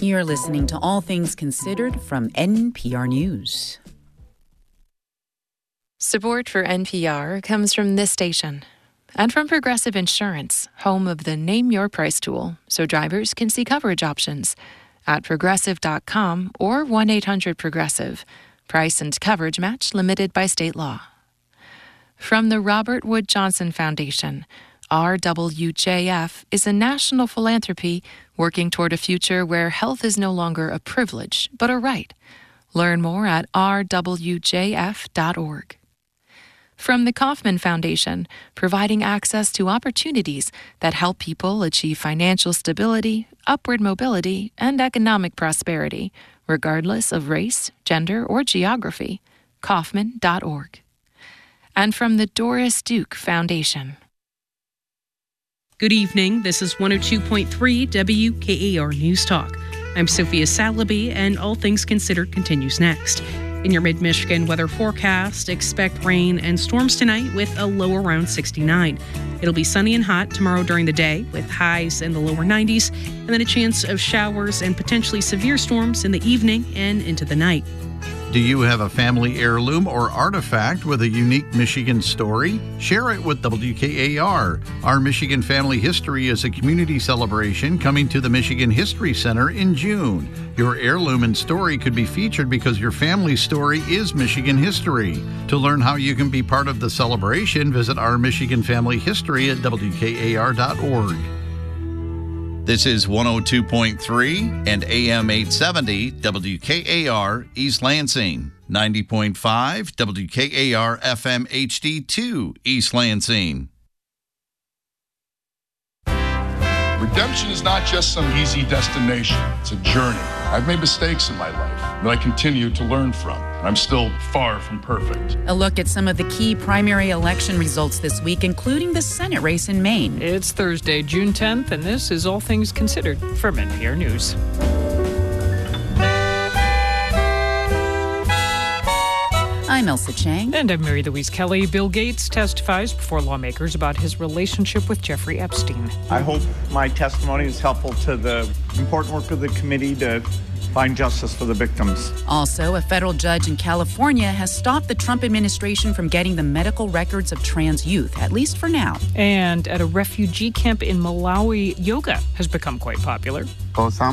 You're listening to All Things Considered from NPR News. Support for NPR comes from this station and from Progressive Insurance, home of the Name Your Price tool, so drivers can see coverage options at progressive.com or 1-800-PROGRESSIVE. Price and coverage match limited by state law. From the Robert Wood Johnson Foundation, RWJF is a national philanthropy working toward a future where health is no longer a privilege, but a right. Learn more at rwjf.org. From the Kauffman Foundation, providing access to opportunities that help people achieve financial stability, upward mobility, and economic prosperity, regardless of race, gender, or geography. Kauffman.org. And from the Doris Duke Foundation. Good evening. This is 102.3 WKAR News Talk. I'm Sophia Salaby, and All Things Considered continues next. In your mid-Michigan weather forecast, expect rain and storms tonight with a low around 69. It'll be sunny and hot tomorrow during the day with highs in the lower 90s, and then a chance of showers and potentially severe storms in the evening and into the night. Do you have a family heirloom or artifact with a unique Michigan story? Share it with WKAR. Our Michigan Family History is a community celebration coming to the Michigan History Center in June. Your heirloom and story could be featured because your family's story is Michigan history. To learn how you can be part of the celebration, visit our Michigan Family History at WKAR.org. This is 102.3 and AM 870 WKAR East Lansing, 90.5 WKAR FM HD2 East Lansing. Redemption is not just some easy destination. It's a journey. I've made mistakes in my life that I continue to learn from. I'm still far from perfect. A look at some of the key primary election results this week, including the Senate race in Maine. It's Thursday, June 10th, and this is All Things Considered from NPR News. I'm Elsa Chang. And I'm Mary Louise Kelly. Bill Gates testifies before lawmakers about his relationship with Jeffrey Epstein. I hope my testimony is helpful to the important work of the committee to find justice for the victims. Also, a federal judge in California has stopped the Trump administration from getting the medical records of trans youth, at least for now. And at a refugee camp in Malawi, yoga has become quite popular. Osama